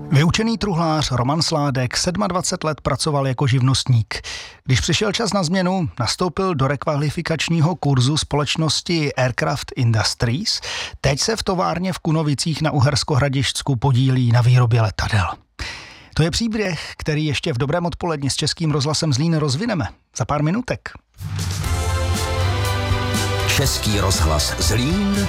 Vyučený truhlář Roman Sládek 27 let pracoval jako živnostník. Když přišel čas na změnu, nastoupil do rekvalifikačního kurzu společnosti Aircraft Industries. Teď se v továrně v Kunovicích na Uhersko-Hradišťsku podílí na výrobě letadel. To je příběh, který ještě v dobrém odpoledni s Českým rozhlasem Zlín rozvineme za pár minutek. Český rozhlas Zlín